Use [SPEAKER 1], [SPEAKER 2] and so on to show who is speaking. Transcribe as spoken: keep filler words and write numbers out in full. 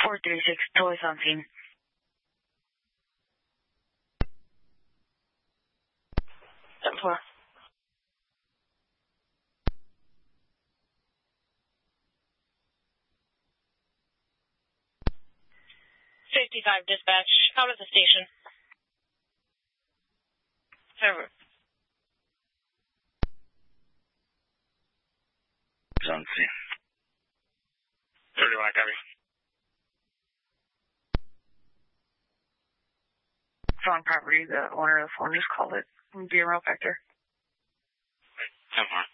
[SPEAKER 1] four three six, police on scene. Seven four.
[SPEAKER 2] fifty-five dispatch, out of the station.
[SPEAKER 1] Over.
[SPEAKER 3] On scene.
[SPEAKER 4] thirty-one, copy.
[SPEAKER 1] It's on property. The owner of the phone just called it. Be a real vector.
[SPEAKER 4] ten four.